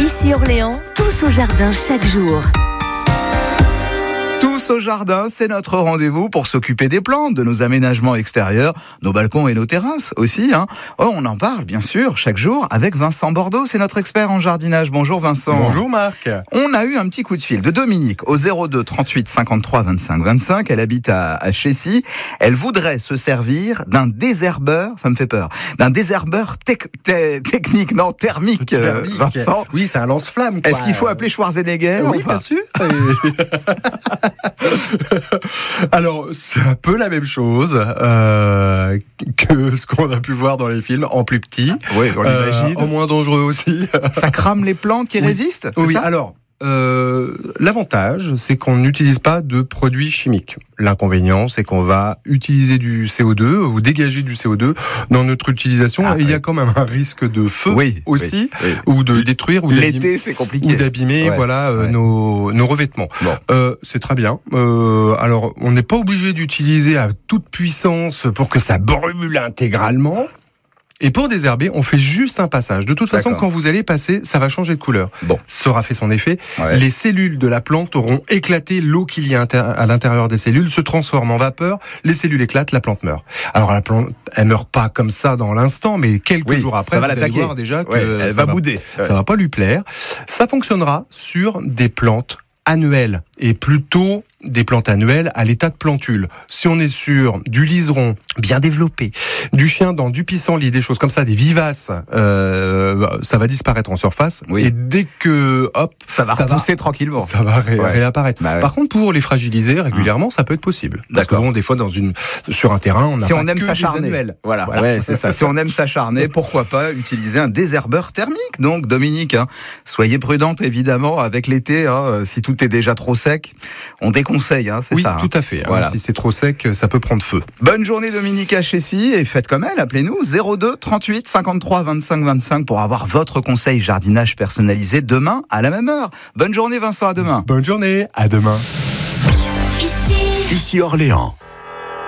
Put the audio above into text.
Ici Orléans, tous au jardin chaque jour. Tous au jardin, c'est notre rendez-vous pour s'occuper des plantes, de nos aménagements extérieurs, nos balcons et nos terrasses aussi. Oh, on en parle bien sûr chaque jour avec Vincent Bordeaux, c'est notre expert en jardinage. Bonjour Vincent. Bonjour Marc. On a eu un petit coup de fil de Dominique au 02 38 53 25 25. Elle habite à Chessy. Elle voudrait se servir d'un désherbeur, ça me fait peur, d'un désherbeur technique, non thermique, Vincent. Oui, c'est un lance-flamme. Est-ce qu'il faut appeler Schwarzenegger Oui, bien sûr. Alors, c'est un peu la même chose que ce qu'on a pu voir dans les films, en plus petit. Oui, on l'imagine. En moins dangereux aussi. Ça crame les plantes qui résistent, c'est oui, ça ? alors, l'avantage, c'est qu'on n'utilise pas de produits chimiques. L'inconvénient, c'est qu'on va utiliser du CO2 ou dégager du CO2 dans notre utilisation. Et il y a quand même un risque de feu aussi, ou de détruire, ou l'été, c'est compliqué, ou d'abîmer, nos revêtements. Bon. C'est très bien. Alors, on n'est pas obligé d'utiliser à toute puissance pour que ça brûle intégralement. Et pour désherber, on fait juste un passage. De toute façon, quand vous allez passer, ça va changer de couleur. Bon, ça aura fait son effet. Ouais. Les cellules de la plante auront éclaté, l'eau qu'il y a à l'intérieur des cellules se transforme en vapeur, les cellules éclatent, la plante meurt. Alors la plante, elle meurt pas comme ça dans l'instant, mais quelques jours après, vous allez voir déjà que elle va bouder. Ça va pas lui plaire. Ça fonctionnera sur des plantes annuelles et plutôt des plantes annuelles à l'état de plantule. Si on est sur du liseron bien développé, du chien-dent, du pissenlit, des choses comme ça, des vivaces, ça va disparaître en surface. Oui. Et dès que, ça va pousser tranquillement. Ça va réapparaître. Par contre, pour les fragiliser régulièrement, ça peut être possible. Parce que bon, des fois, sur un terrain, on n'a pas que des annuels. Voilà. Ouais, c'est ça. Si on aime s'acharner, pourquoi pas utiliser un désherbeur thermique. Donc, Dominique, soyez prudente, évidemment, avec l'été, si tout est déjà trop sec, on déconseille, c'est ça. Oui, tout à fait. Voilà. Si c'est trop sec, ça peut prendre feu. Bonne journée Dominique à Chessy et faites comme elle, appelez-nous 02 38 53 25 25 pour avoir votre conseil jardinage personnalisé demain à la même heure. Bonne journée Vincent, à demain. Bonne journée, à demain. Ici Orléans.